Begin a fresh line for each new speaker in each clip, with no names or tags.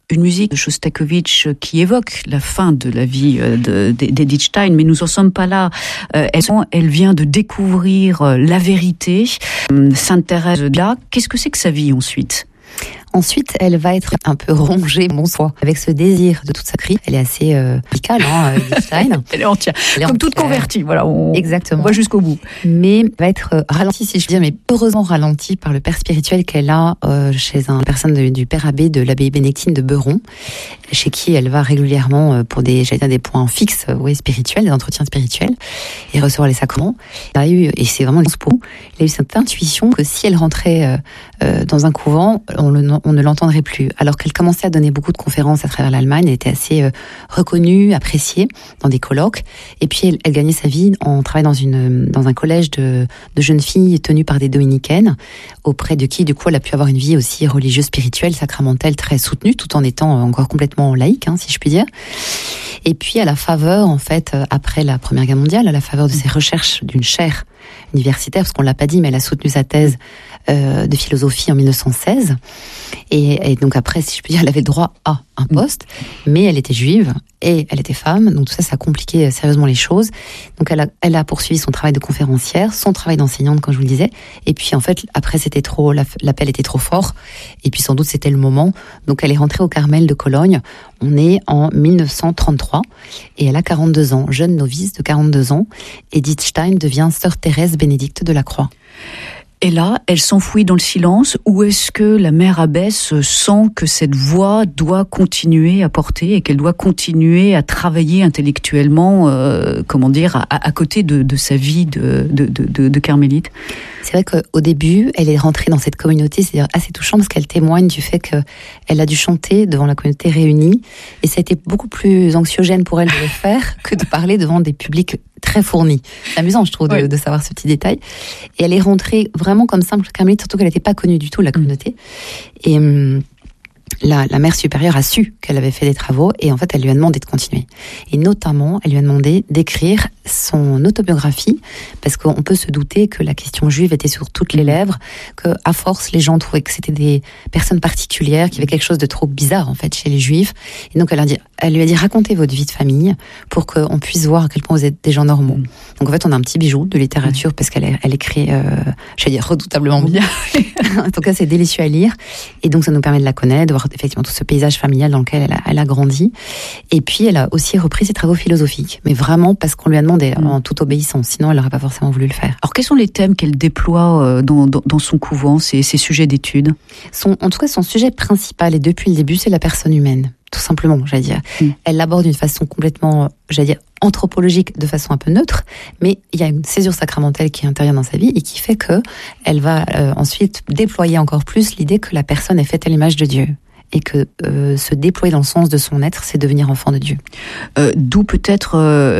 une musique de Shostakovich qui évoque la fin de la vie d'Edith Stein, mais nous n'en sommes pas là. Elle vient de découvrir la vérité. Sainte Thérèse là, qu'est-ce que c'est que sa vie ensuite ?
Ensuite, elle va être un peu rongée, bon soi, avec ce désir de toute sa crie. Elle est assez radicale, Edith Stein.
Elle est entière. Comme toute convertie, voilà.
Exactement.
On va jusqu'au bout.
Mais va être ralentie, si je puis dire, mais heureusement ralentie par le père spirituel qu'elle a chez une personne du père abbé de l'abbaye bénédictine de Beuron, chez qui elle va régulièrement pour des points fixes, spirituels, des entretiens spirituels, et recevoir les sacrements. Elle a eu, et c'est vraiment il a eu cette intuition que si elle rentrait dans un couvent, on ne l'entendrait plus. Alors qu'elle commençait à donner beaucoup de conférences à travers l'Allemagne, elle était assez reconnue, appréciée dans des colloques. Et puis elle gagnait sa vie en travaillant dans un collège de jeunes filles tenues par des dominicaines, auprès de qui, du coup, elle a pu avoir une vie aussi religieuse, spirituelle, sacramentelle, très soutenue, tout en étant encore complètement laïque, si je puis dire. Et puis, à la faveur, en fait, après la Première Guerre mondiale, à la faveur de ses recherches d'une chaire universitaire, parce qu'on l'a pas dit, mais elle a soutenu sa thèse de philosophie en 1916. Et donc après, si je puis dire, elle avait le droit à un poste, mais elle était juive et elle était femme, donc tout ça, ça a compliqué sérieusement les choses. Donc elle a poursuivi son travail de conférencière, son travail d'enseignante, comme je vous le disais. Et puis en fait, après, c'était trop, l'appel était trop fort. Et puis sans doute, c'était le moment. Donc elle est rentrée au Carmel de Cologne. On est en 1933 et elle a 42 ans, jeune novice de 42 ans. Edith Stein devient sœur Thérèse Bénédicte de la Croix.
Et là, elle s'enfouit dans le silence, ou est-ce que la mère abbesse sent que cette voix doit continuer à porter et qu'elle doit continuer à travailler intellectuellement, à côté de sa vie de carmélite ?
C'est vrai qu'au début, elle est rentrée dans cette communauté, c'est assez touchant parce qu'elle témoigne du fait qu'elle a dû chanter devant la communauté réunie et ça a été beaucoup plus anxiogène pour elle de le faire que de parler devant des publics très fournis. C'est amusant, je trouve, de savoir ce petit détail. Et elle est rentrée vraiment comme simple carmélite, surtout qu'elle n'était pas connue du tout, la communauté. Et la mère supérieure a su qu'elle avait fait des travaux et en fait elle lui a demandé de continuer. Et notamment, elle lui a demandé d'écrire son autobiographie parce qu'on peut se douter que la question juive était sur toutes les lèvres, qu'à force les gens trouvaient que c'était des personnes particulières, qu'il y avait quelque chose de trop bizarre en fait chez les juifs. Et donc elle lui a dit racontez votre vie de famille pour qu'on puisse voir à quel point vous êtes des gens normaux. Donc en fait on a un petit bijou de littérature parce qu'elle écrit, redoutablement bien. En tout cas c'est délicieux à lire et donc ça nous permet de la connaître, de voir effectivement tout ce paysage familial dans lequel elle a grandi. Et puis elle a aussi repris ses travaux philosophiques, mais vraiment parce qu'on lui a demandé en toute obéissance, sinon elle n'aurait pas forcément voulu le faire.
Alors quels sont les thèmes qu'elle déploie dans son couvent, ces sujets d'études ?
En tout cas son sujet principal, et depuis le début, c'est la personne humaine, tout simplement, j'allais dire. Elle l'aborde d'une façon complètement, anthropologique, de façon un peu neutre, mais il y a une césure sacramentelle qui intervient dans sa vie et qui fait qu'elle va ensuite déployer encore plus l'idée que la personne est faite à l'image de Dieu. Et que se déployer dans le sens de son être, c'est devenir enfant de Dieu.
D'où peut-être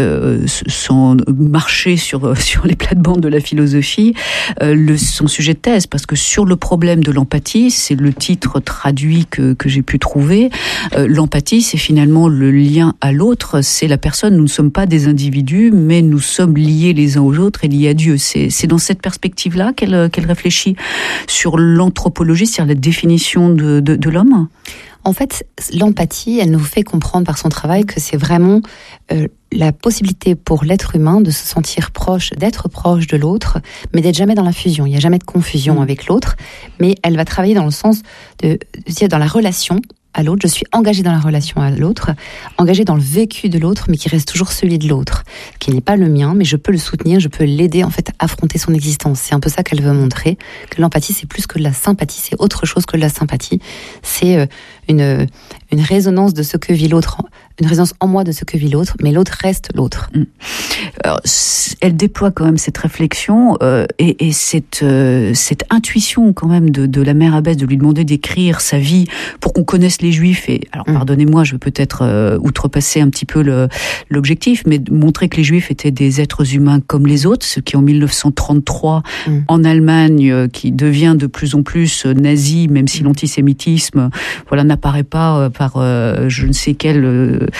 son marché sur les plates-bandes de la philosophie, son sujet de thèse, parce que sur le problème de l'empathie, c'est le titre traduit que j'ai pu trouver, l'empathie, c'est finalement le lien à l'autre, c'est la personne, nous ne sommes pas des individus, mais nous sommes liés les uns aux autres et liés à Dieu. C'est dans cette perspective-là qu'elle réfléchit sur l'anthropologie, c'est-à-dire la définition de l'homme.
En fait, l'empathie, elle nous fait comprendre par son travail que c'est vraiment la possibilité pour l'être humain de se sentir proche, d'être proche de l'autre, mais d'être jamais dans la fusion. Il n'y a jamais de confusion avec l'autre, mais elle va travailler dans le sens de dire dans la relation à l'autre, je suis engagée dans la relation à l'autre, engagée dans le vécu de l'autre, mais qui reste toujours celui de l'autre, qui n'est pas le mien, mais je peux le soutenir, je peux l'aider en fait à affronter son existence. C'est un peu ça qu'elle veut montrer, que l'empathie c'est plus que de la sympathie, c'est autre chose que de la sympathie. C'est une résonance de ce que vit l'autre, une résonance en moi de ce que vit l'autre, mais l'autre reste l'autre.
Alors, elle déploie quand même cette réflexion et cette intuition quand même de la mère abbesse de lui demander d'écrire sa vie pour qu'on connaisse les Juifs. Et alors, pardonnez-moi, je vais peut-être outrepasser un petit peu l'objectif, mais montrer que les Juifs étaient des êtres humains comme les autres, ce qui en 1933 en Allemagne, qui devient de plus en plus nazi, même si l'antisémitisme, n'apparaît pas par je ne sais quel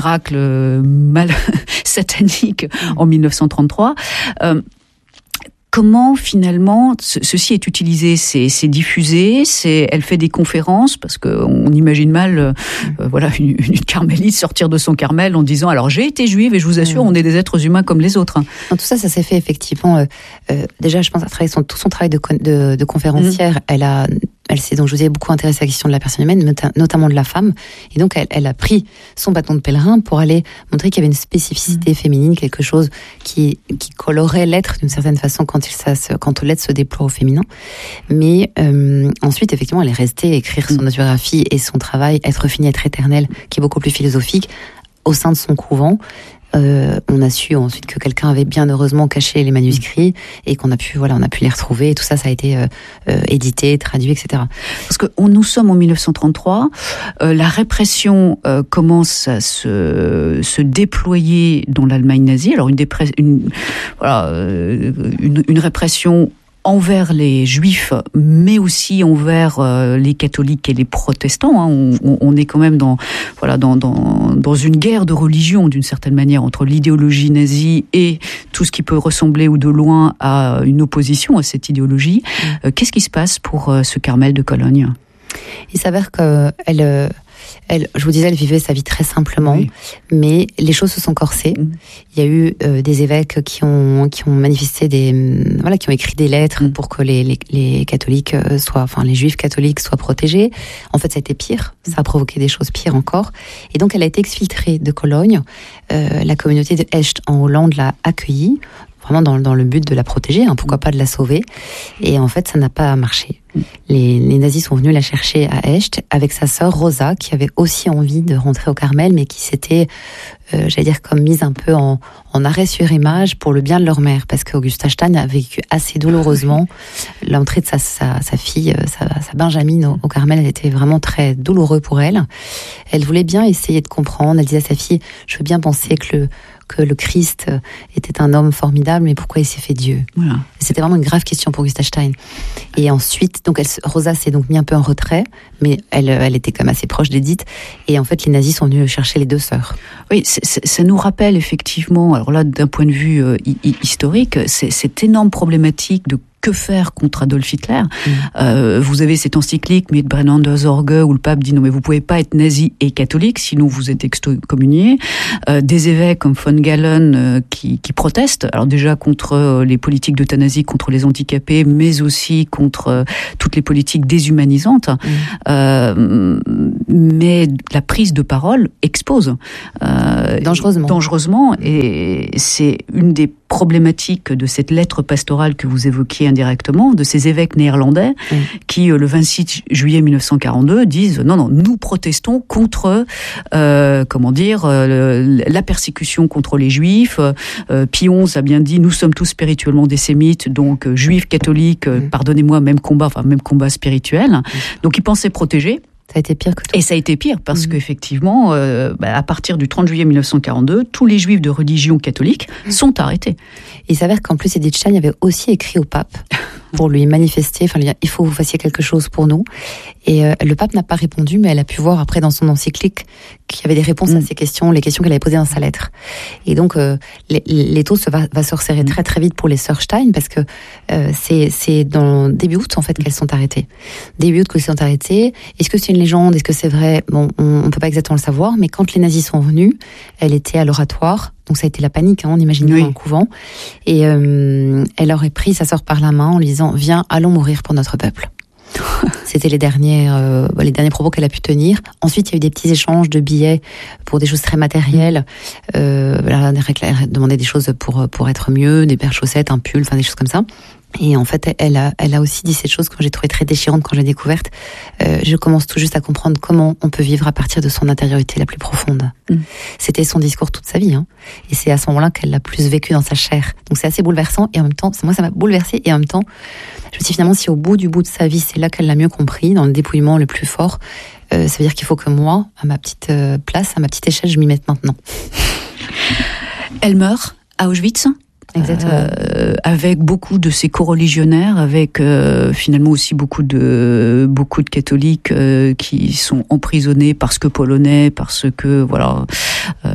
miracle satanique en 1933. comment finalement ceci est utilisé, c'est diffusé, elle fait des conférences, parce qu'on imagine mal voilà une carmélite sortir de son Carmel en disant alors j'ai été juive et je vous assure on est des êtres humains comme les autres.
Donc, tout ça s'est fait effectivement. Déjà, je pense à travers tout son travail de conférencière, elle s'est, donc je vous ai beaucoup intéressée à la question de la personne humaine, notamment de la femme, et donc elle a pris son bâton de pèlerin pour aller montrer qu'il y avait une spécificité féminine, quelque chose qui colorait l'être d'une certaine façon quand l'être se déploie au féminin. Mais ensuite, effectivement, elle est restée écrire son autobiographie et son travail Être fini, être éternel, qui est beaucoup plus philosophique, au sein de son couvent. On a su ensuite que quelqu'un avait bien heureusement caché les manuscrits et qu'on a pu les retrouver, et tout ça a été édité, traduit, etc.
Parce que nous sommes en 1933, la répression commence à se déployer dans l'Allemagne nazie. Alors une répression envers les juifs, mais aussi envers les catholiques et les protestants. On est quand même dans une guerre de religion, d'une certaine manière, entre l'idéologie nazie et tout ce qui peut ressembler ou de loin à une opposition à cette idéologie. Qu'est-ce qui se passe pour ce Carmel de Cologne ?
Il s'avère qu'elle, je vous disais, elle vivait sa vie très simplement, mais les choses se sont corsées. Il y a eu des évêques qui ont manifesté qui ont écrit des lettres pour que les catholiques les juifs catholiques soient protégés. En fait, ça a été pire. Ça a provoqué des choses pires encore. Et donc, elle a été exfiltrée de Cologne. La communauté de Echt en Hollande l'a accueillie, vraiment dans le but de la protéger, pourquoi pas de la sauver. Et en fait, ça n'a pas marché. Les nazis sont venus la chercher à Echt avec sa sœur Rosa, qui avait aussi envie de rentrer au Carmel, mais qui s'était, comme mise un peu en arrêt sur image pour le bien de leur mère, parce qu'Augusta Stein a vécu assez douloureusement l'entrée de sa fille, sa Benjamine au Carmel. Elle était vraiment très douloureux pour elle. Elle voulait bien essayer de comprendre. Elle disait à sa fille, je veux bien penser que le Christ était un homme formidable, mais pourquoi il s'est fait Dieu ? Voilà. C'était vraiment une grave question pour Augusta Stein. Et ensuite, donc Rosa s'est donc mis un peu en retrait, mais elle était quand même assez proche d'Edith. Et en fait, les nazis sont venus chercher les deux sœurs.
Oui, ça nous rappelle effectivement, alors là, d'un point de vue historique, cette énorme problématique de que faire contre Adolf Hitler. Vous avez cette encyclique Mitbrennende Sorge où le pape dit non mais vous pouvez pas être nazi et catholique sinon vous êtes excommunié. Des évêques comme von Galen qui protestent, alors déjà contre les politiques d'euthanasie contre les handicapés, mais aussi contre toutes les politiques déshumanisantes. Mais la prise de parole expose dangereusement, et c'est une des problématiques de cette lettre pastorale que vous évoquiez indirectement, de ces évêques néerlandais qui, le 26 juillet 1942, disent non, nous protestons contre, la persécution contre les juifs. Pie XI a bien dit, nous sommes tous spirituellement des sémites, donc juifs, catholiques, pardonnez-moi, même combat spirituel. Donc ils pensaient protéger.
Ça a été pire que tout.
Et ça a été pire parce qu'effectivement, à partir du 30 juillet 1942, tous les juifs de religion catholique sont arrêtés.
Il s'avère qu'en plus, Edith Stein avait aussi écrit au pape pour lui manifester, il faut que vous fassiez quelque chose pour nous. Et le pape n'a pas répondu, mais elle a pu voir après dans son encyclique qu'il y avait des réponses à ces questions, les questions qu'elle avait posées dans sa lettre. Et donc, l'étau va se resserrer très très vite pour les sœurs Stein, parce que c'est dans début août en fait qu'elles sont arrêtées. Début août qu'elles sont arrêtées. Est-ce que c'est une légende ? Est-ce que c'est vrai ? Bon, on peut pas exactement le savoir, mais quand les nazis sont venus, elle était à l'oratoire. Donc ça a été la panique, on imagine dans le couvent. Et elle aurait pris sa sœur par la main en lui disant « Viens, allons mourir pour notre peuple ». C'était les derniers propos qu'elle a pu tenir. Ensuite, il y a eu des petits échanges de billets pour des choses très matérielles. Elle a demandé des choses pour être mieux, des paires de chaussettes, un pull, des choses comme ça. Et en fait, elle a aussi dit cette chose que j'ai trouvée très déchirante quand je l'ai découverte. Je commence tout juste à comprendre comment on peut vivre à partir de son intériorité la plus profonde. C'était son discours toute sa vie. Et c'est à ce moment-là qu'elle l'a plus vécu dans sa chair. Donc c'est assez bouleversant. Et en même temps, moi, ça m'a bouleversée. Et en même temps, je me dis finalement, si au bout de sa vie, c'est là qu'elle l'a mieux compris, dans le dépouillement le plus fort, ça veut dire qu'il faut que moi, à ma petite place, à ma petite échelle, je m'y mette maintenant.
Elle meurt à Auschwitz.
Exactement.
Avec beaucoup de ses coreligionnaires, avec finalement aussi beaucoup de catholiques qui sont emprisonnés parce que polonais, parce que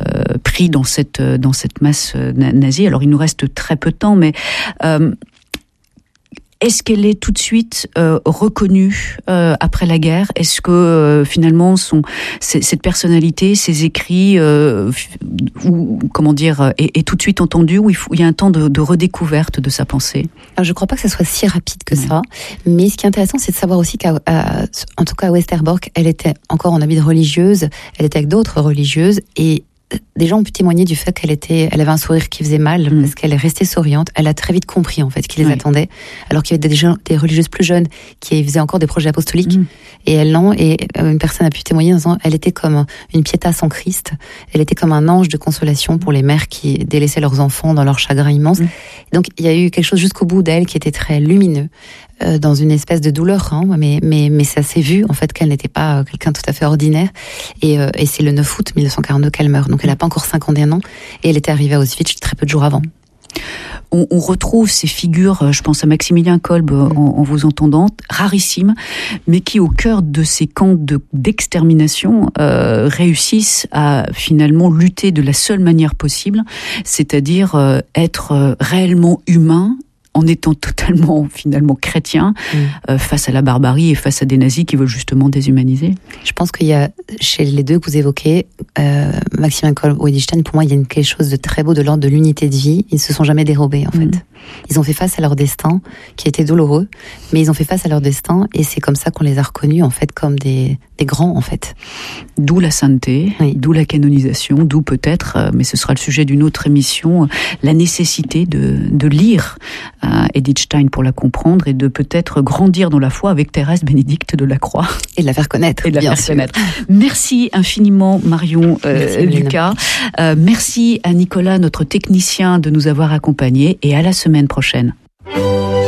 pris dans cette masse nazie. Alors il nous reste très peu de temps, mais Est-ce qu'elle est tout de suite reconnue après la guerre? Est-ce que finalement cette personnalité, ses écrits, ou comment dire, est tout de suite entendue, ou il y a un temps de redécouverte de sa pensée?
Alors, je ne crois pas que ce soit si rapide que ça, mais ce qui est intéressant, c'est de savoir aussi en tout cas à Westerbork, elle était encore en habit de religieuse, elle était avec d'autres religieuses, et des gens ont pu témoigner du fait elle avait un sourire qui faisait mal, parce qu'elle est restée souriante. Elle a très vite compris, en fait, qui les attendait. Alors qu'il y avait des religieuses plus jeunes qui faisaient encore des projets apostoliques. Et elle, non. Et une personne a pu témoigner en disant, elle était comme une Pietà sans Christ. Elle était comme un ange de consolation pour les mères qui délaissaient leurs enfants dans leur chagrin immense. Donc, il y a eu quelque chose jusqu'au bout d'elle qui était très lumineux, dans une espèce de douleur, hein, mais ça s'est vu, en fait, qu'elle n'était pas quelqu'un tout à fait ordinaire. Et c'est le 9 août 1942 qu'elle meurt. Donc, elle n'a pas encore 51 ans, et elle était arrivée à Auschwitz très peu de jours avant.
On retrouve ces figures, je pense à Maximilien Kolbe en vous entendant, rarissimes, mais qui au cœur de ces camps d'extermination réussissent à finalement lutter de la seule manière possible, c'est-à-dire être réellement humain, en étant totalement, finalement, chrétien, face à la barbarie et face à des nazis qui veulent justement déshumaniser.
Je pense qu'il y a, chez les deux que vous évoquez, Maximilien Kolbe ou Edith Stein, pour moi, il y a quelque chose de très beau de l'ordre de l'unité de vie. Ils ne se sont jamais dérobés, en fait. Ils ont fait face à leur destin, qui était douloureux, mais ils ont fait face à leur destin, et c'est comme ça qu'on les a reconnus, en fait, comme des grands, en fait.
D'où la sainteté, d'où la canonisation, d'où peut-être, mais ce sera le sujet d'une autre émission, la nécessité de lire Edith Stein pour la comprendre, et de peut-être grandir dans la foi avec Thérèse Bénédicte de la Croix.
Et de la faire connaître, bien sûr.
Merci infiniment, Marion Lucas. Merci à Nicolas, notre technicien, de nous avoir accompagnés, et à la semaine prochaine.